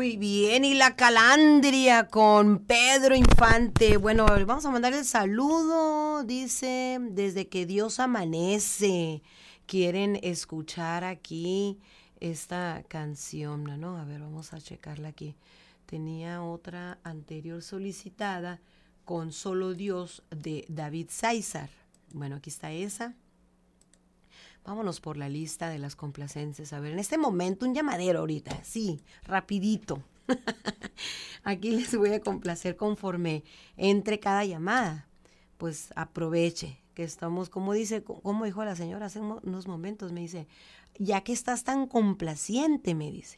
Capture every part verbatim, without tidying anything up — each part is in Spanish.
Muy bien, y la calandria con Pedro Infante. Bueno, vamos a mandar el saludo, dice, desde que Dios amanece. Quieren escuchar aquí esta canción, ¿no? A ver, vamos a checarla aquí. Tenía otra anterior solicitada con Solo Dios de David César. Bueno, aquí está esa. Vámonos por la lista de las complacencias. A ver, en este momento un llamadero ahorita, sí, rapidito. Aquí les voy a complacer conforme entre cada llamada. Pues aproveche que estamos, como dice, como dijo la señora hace unos momentos, me dice, ya que estás tan complaciente, me dice.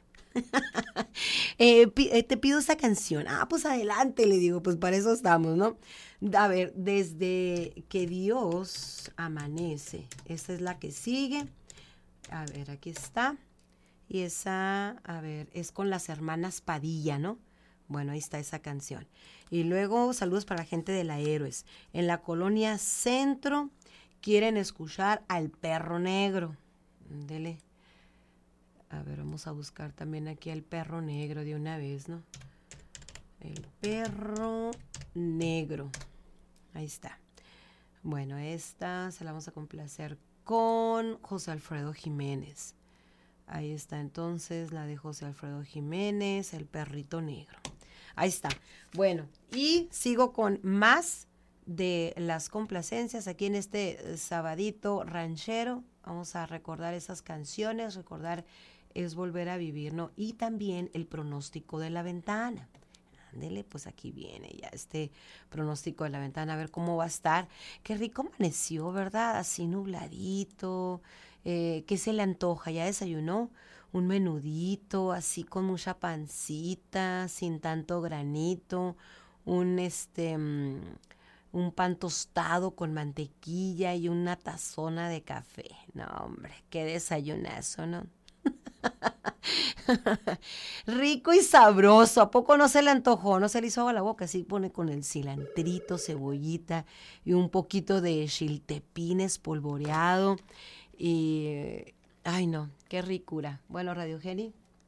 eh, te pido esta canción. Ah, pues adelante, le digo, pues para eso estamos, ¿no? A ver, desde que Dios amanece. Esta es la que sigue. A ver, aquí está. Y esa, a ver, es con las hermanas Padilla, ¿no? Bueno, ahí está esa canción. Y luego, saludos para la gente de la Héroes. En la colonia Centro quieren escuchar al Perro Negro. Dele. A ver, vamos a buscar también aquí al Perro Negro de una vez, ¿no? El Perro Negro. Ahí está. Bueno, esta se la vamos a complacer con José Alfredo Jiménez. Ahí está entonces la de José Alfredo Jiménez, El Perrito Negro. Ahí está. Bueno, y sigo con más de las complacencias aquí en este sabadito ranchero. Vamos a recordar esas canciones, recordar es volver a vivir, ¿no? Y también el pronóstico de la ventana. Ándele, pues aquí viene ya este pronóstico de la ventana, a ver cómo va a estar. Qué rico amaneció, ¿verdad? Así nubladito. Eh, ¿Qué se le antoja? ¿Ya desayunó? Un menudito, así con mucha pancita, sin tanto granito. Un, este, um, un pan tostado con mantequilla y una tazona de café. No, hombre, qué desayunazo, ¿no? Rico y sabroso. ¿A poco no se le antojó? ¿No se le hizo agua a la boca? Así pone con el cilantrito, cebollita y un poquito de chiltepín espolvoreado. Y, ay no, qué ricura. Bueno, Radio Geni.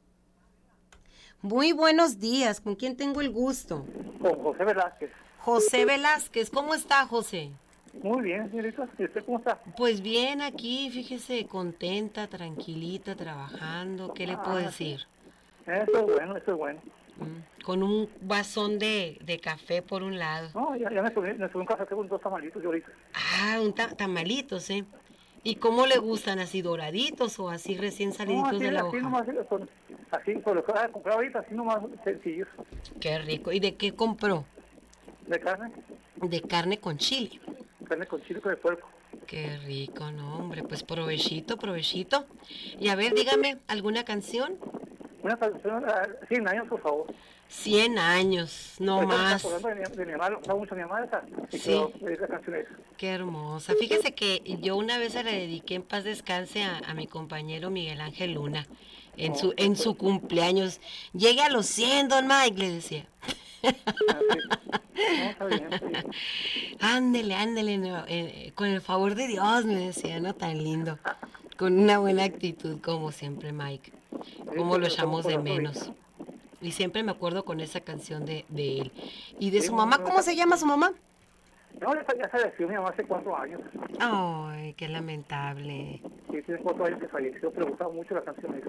Muy buenos días. ¿Con quién tengo el gusto? Con José Velázquez. José Velázquez. ¿Cómo está, José? Muy bien, señorita. ¿Y usted cómo está? Pues bien, aquí, fíjese, contenta, tranquilita, trabajando. ¿Qué le Ah, puedo decir? Eso es bueno, eso es bueno. Mm, con un vasón de, de café por un lado. No, ya, ya me subí, me subí un café con dos tamalitos yo ahorita. Ah, un ta- tamalitos, ¿eh? ¿Y cómo le gustan? ¿Así doraditos o así recién saliditos no, así, de la así hoja? nomás, son, así, por lo que voy a comprar ahorita, así nomás sencillos. Qué rico. ¿Y de qué compró? De carne, De carne con chile. carne con chile de puerco. Qué rico, no, hombre, pues provechito, provechito. Y a ver, dígame, ¿alguna canción? Una canción, uh, cien años, por favor. Cien años, no Ahorita me más. está acordando de mi, de mi mamá, le gustaba mucho a mi mamá esa, y Sí. creo, esa canción es. Qué hermosa. Fíjese que yo una vez se la dediqué en paz descanse a, a mi compañero Miguel Ángel Luna, en Oh, su en pues. su cumpleaños. Llegue a los cien, don Mike, le decía. Ah, sí. No, está bien, está bien. Ándele, ándele, no, eh, con el favor de Dios, me decía, ¿no? Tan lindo. Con una buena actitud, como siempre, Mike. Cómo lo echamos de menos. Y siempre me acuerdo con esa canción de, de él. ¿Y de Sí, su muy mamá? buena ¿Cómo se llama su mamá? No, ya, ya falleció mi mamá hace cuatro años. Ay, qué lamentable. Sí, tiene cuatro años que falleció, pero me gustaba mucho la canción esa.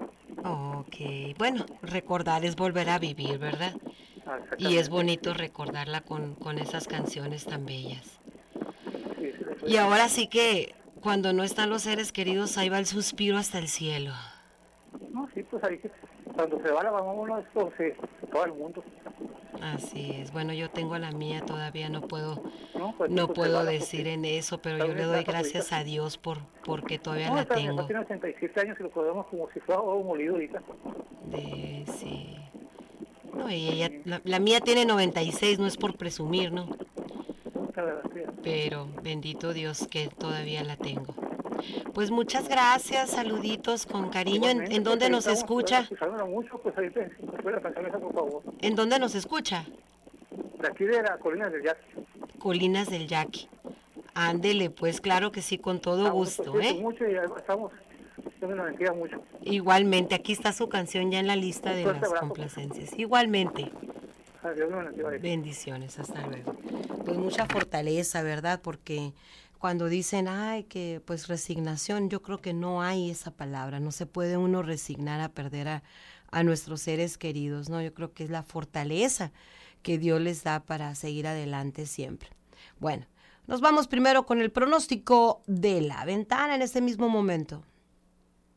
Ok, bueno, recordar es volver a vivir, ¿verdad? Ah, Y es exactamente. bonito recordarla con, con esas canciones tan bellas. Sí, sí, eso Y es. ahora sí que cuando no están los seres queridos, ahí va el suspiro hasta el cielo. No, sí, pues ahí que cuando se va la mamá uno es por se todo el mundo. Así es. Bueno, yo tengo a la mía, todavía no puedo, No, pues, no pues, se puedo va la decir porque en eso, pero está yo en le una doy etapa gracias ahorita. a Dios por porque todavía No, la esta mi mamá tengo. tiene ochenta y siete años y lo podemos como si fuera oro molido ahorita. De sí. No, y ella, la, la mía tiene noventa y seis, no es por presumir, ¿no? La verdad, sí. Pero bendito Dios que todavía la tengo. Pues muchas gracias, saluditos con cariño. ¿En, Igualmente, en pues dónde nos ahorita vamos a escucha? escuchándola mucho, pues ahorita después la canción esa, por favor. ¿En dónde nos escucha? De aquí de la colina del Yaqui. Colinas del Yaqui. Ándele, pues claro que sí, con todo Ah, bueno, gusto, pues sí, ¿eh? mucho y ahí estamos Dios me lo bendiga mucho. Igualmente, aquí está su canción ya en la lista de Fuerte las abrazo. complacencias. Igualmente. Dios me lo bendiga. Bendiciones, hasta luego. Pues mucha fortaleza, ¿verdad? Porque cuando dicen, ay, que pues resignación, yo creo que no hay esa palabra. No se puede uno resignar a perder a, a nuestros seres queridos, ¿no? Yo creo que es la fortaleza que Dios les da para seguir adelante siempre. Bueno, nos vamos primero con el pronóstico de la ventana en este mismo momento.